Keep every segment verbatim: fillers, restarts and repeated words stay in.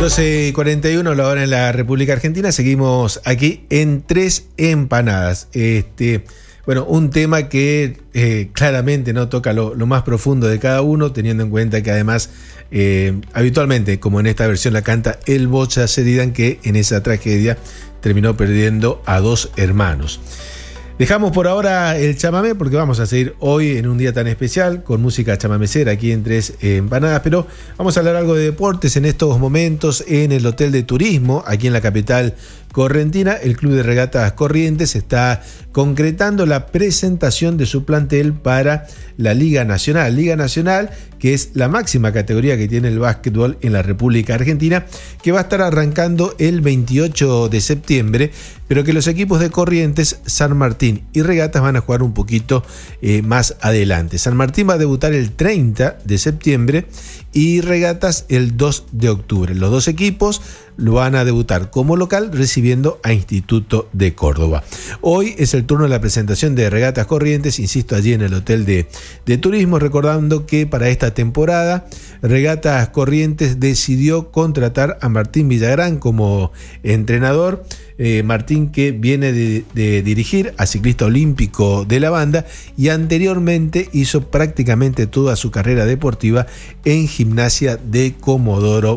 doce cuarenta y uno, la hora en la República Argentina. Seguimos aquí en Tres Empanadas. Este, bueno, un tema que eh, claramente no toca lo, lo más profundo de cada uno, teniendo en cuenta que además eh, habitualmente, como en esta versión la canta el Bocha Sheridan, que en esa tragedia terminó perdiendo a dos hermanos. Dejamos por ahora el chamamé porque vamos a seguir hoy en un día tan especial con música chamamecera aquí en Tres Empanadas, pero vamos a hablar algo de deportes en estos momentos en el Hotel de Turismo, aquí en la capital correntina. El Club de Regatas Corrientes está concretando la presentación de su plantel para la Liga Nacional. Liga Nacional, que es la máxima categoría que tiene el básquetbol en la República Argentina, que va a estar arrancando el veintiocho de septiembre, pero que los equipos de Corrientes, San Martín y Regatas van a jugar un poquito eh, más adelante. San Martín va a debutar el treinta de septiembre y Regatas el dos de octubre. Los dos equipos lo van a debutar como local recibiendo a Instituto de Córdoba. Hoy es el turno de la presentación de Regatas Corrientes, insisto, allí en el Hotel de, de Turismo, recordando que para esta temporada Regatas Corrientes decidió contratar a Martín Villagrán como entrenador. Eh, Martín, que viene de, de dirigir a Ciclista Olímpico de la Banda y anteriormente hizo prácticamente toda su carrera deportiva en Gimnasia de Comodoro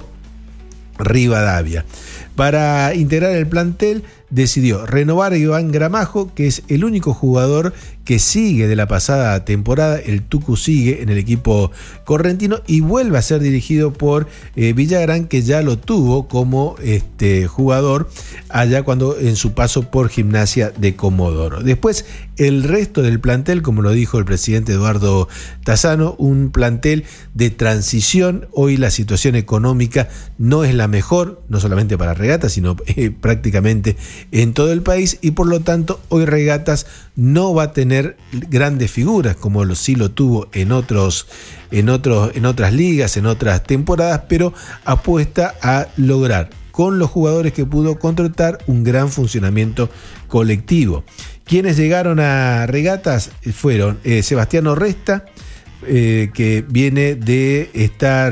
Rivadavia. Para integrar el plantel decidió renovar a Iván Gramajo, que es el único jugador que sigue de la pasada temporada. El Tucu sigue en el equipo correntino y vuelve a ser dirigido por eh, Villagrán, que ya lo tuvo como este, jugador allá cuando en su paso por Gimnasia de Comodoro. Después el resto del plantel, como lo dijo el presidente Eduardo Tassano, un plantel de transición. Hoy la situación económica no es la mejor, no solamente para Regatas, sino eh, prácticamente en todo el país, y por lo tanto hoy Regatas no va a tener grandes figuras como lo, sí lo tuvo en otros, en otros, en otras ligas, en otras temporadas, pero apuesta a lograr con los jugadores que pudo contratar un gran funcionamiento colectivo. Quienes llegaron a Regatas fueron eh, Sebastián Orresta, eh, que viene de estar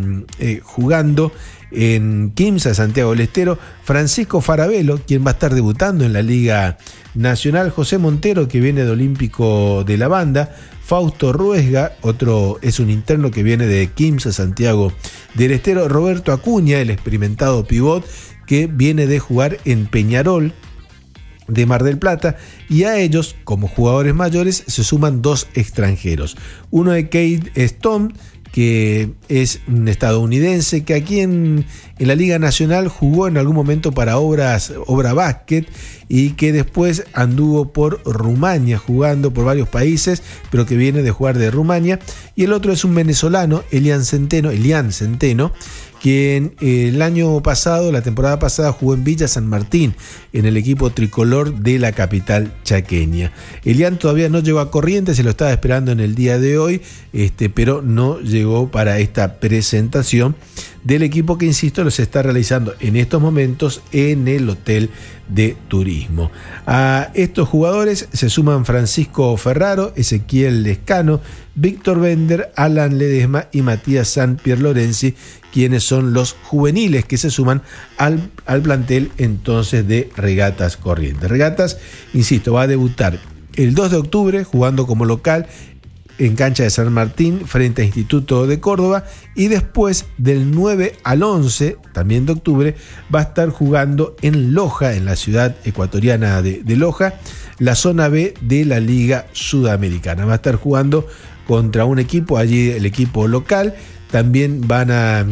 eh, jugando en Quimsa, Santiago del Estero, Francisco Farabelo, quien va a estar debutando en la Liga Nacional, José Montero, que viene de Olímpico de la Banda, Fausto Ruesga, otro es un interno que viene de Quimsa, Santiago del Estero, Roberto Acuña, el experimentado pivot, que viene de jugar en Peñarol de Mar del Plata, y a ellos, como jugadores mayores, se suman dos extranjeros. Uno de Kate Stone, que es un estadounidense que aquí en, en la Liga Nacional jugó en algún momento para Obras, Obra Básquet, y que después anduvo por Rumania jugando por varios países, pero que viene de jugar de Rumania. Y el otro es un venezolano, Elian Centeno, Elian Centeno, quien el año pasado, la temporada pasada, jugó en Villa San Martín, en el equipo tricolor de la capital chaqueña. Elian todavía no llegó a Corrientes, se lo estaba esperando en el día de hoy, este, pero no llegó para esta presentación del equipo que, insisto, los está realizando en estos momentos en el Hotel de Turismo. A estos jugadores se suman Francisco Ferraro, Ezequiel Lescano, Víctor Bender, Alan Ledesma y Matías San Pierlorenzi, quienes son los juveniles que se suman al, al plantel entonces de Regatas Corrientes. Regatas, insisto, va a debutar el dos de octubre jugando como local en cancha de San Martín frente a Instituto de Córdoba, y después del nueve al once, también de octubre, va a estar jugando en Loja, en la ciudad ecuatoriana de, de Loja, la zona B de la Liga Sudamericana. Va a estar jugando contra un equipo, allí el equipo local. También van a,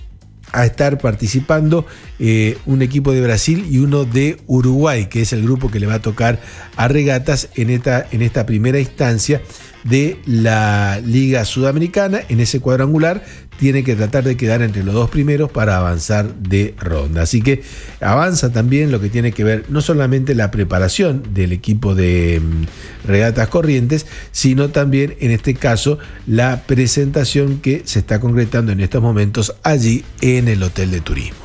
a estar participando eh, un equipo de Brasil y uno de Uruguay, que es el grupo que le va a tocar a Regatas en esta, en esta primera instancia de la Liga Sudamericana. En ese cuadrangular tiene que tratar de quedar entre los dos primeros para avanzar de ronda. Así que avanza también lo que tiene que ver no solamente la preparación del equipo de Regatas Corrientes, sino también en este caso la presentación que se está concretando en estos momentos allí en el Hotel de Turismo.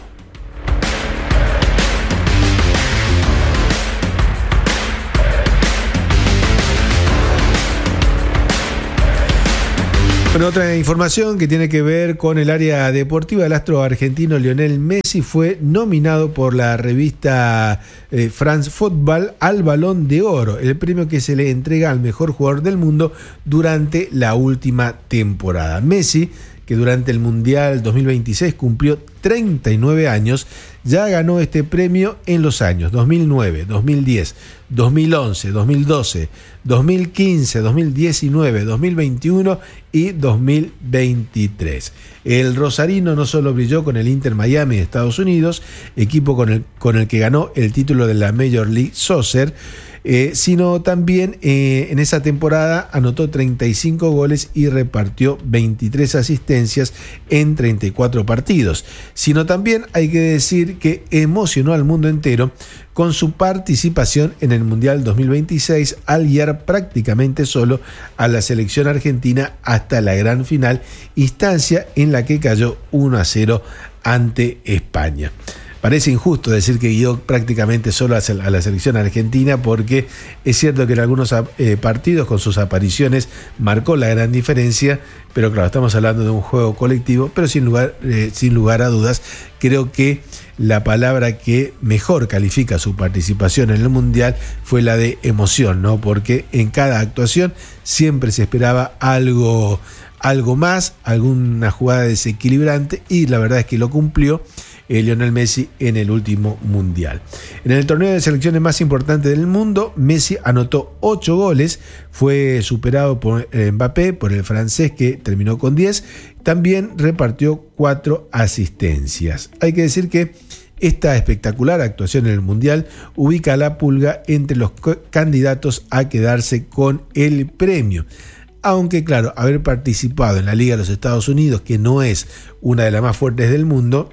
Bueno, otra información que tiene que ver con el área deportiva, el astro argentino Lionel Messi fue nominado por la revista eh, France Football al Balón de Oro, el premio que se le entrega al mejor jugador del mundo durante la última temporada. Messi, que durante el Mundial dos mil veintiséis cumplió treinta y nueve años, ya ganó este premio en los años dos mil nueve, dos mil diez, dos mil once, dos mil doce, dos mil quince, dos mil diecinueve, dos mil veintiuno y dos mil veintitrés. El rosarino no solo brilló con el Inter Miami de Estados Unidos, equipo con el, con el que ganó el título de la Major League Soccer, Eh, sino también eh, en esa temporada anotó treinta y cinco goles y repartió veintitrés asistencias en treinta y cuatro partidos, sino también hay que decir que emocionó al mundo entero con su participación en el Mundial dos mil veintiséis al guiar prácticamente solo a la selección argentina hasta la gran final, instancia en la que cayó uno a cero ante España. Parece injusto decir que guió prácticamente solo a la selección argentina, porque es cierto que en algunos eh, partidos con sus apariciones marcó la gran diferencia, pero claro, estamos hablando de un juego colectivo, pero sin lugar, eh, sin lugar a dudas, creo que la palabra que mejor califica su participación en el Mundial fue la de emoción, ¿no? Porque en cada actuación siempre se esperaba algo, algo más, alguna jugada desequilibrante, y la verdad es que lo cumplió Eh, Lionel Messi en el último Mundial. En el torneo de selecciones más importante del mundo, Messi anotó ocho goles, fue superado por eh, Mbappé, por el francés, que terminó con diez, también repartió cuatro asistencias. Hay que decir que esta espectacular actuación en el Mundial ubica a la Pulga entre los candidatos a quedarse con el premio. Aunque claro, haber participado en la Liga de los Estados Unidos, que no es una de las más fuertes del mundo,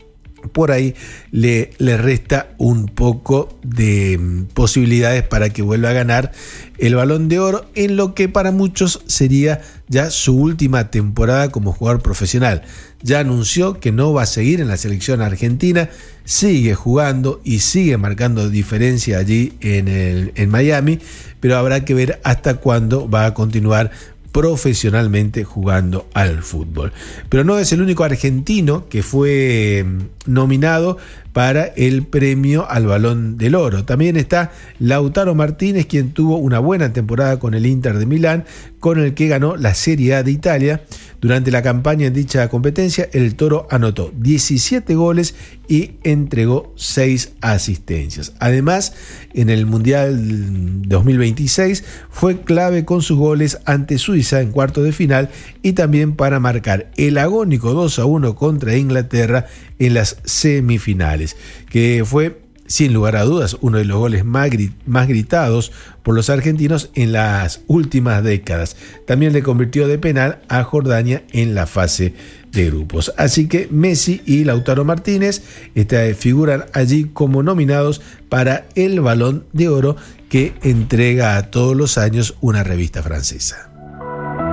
por ahí le, le resta un poco de posibilidades para que vuelva a ganar el Balón de Oro, en lo que para muchos sería ya su última temporada como jugador profesional. Ya anunció que no va a seguir en la selección argentina, sigue jugando y sigue marcando diferencia allí en, el, en Miami, pero habrá que ver hasta cuándo va a continuar profesionalmente jugando al fútbol. Pero no es el único argentino que fue nominado para el premio al Balón del Oro. También está Lautaro Martínez, quien tuvo una buena temporada con el Inter de Milán, con el que ganó la Serie A de Italia. Durante la campaña en dicha competencia, el Toro anotó diecisiete goles y entregó seis asistencias. Además, en el Mundial dos mil veintiséis fue clave con sus goles ante Suiza en cuartos de final, y también para marcar el agónico dos a uno contra Inglaterra en las semifinales, que fue sin lugar a dudas uno de los goles más, grit- más gritados por los argentinos en las últimas décadas. También le convirtió de penal a Jordania en la fase de grupos. Así que Messi y Lautaro Martínez este, figuran allí como nominados para el Balón de Oro que entrega a todos los años una revista francesa.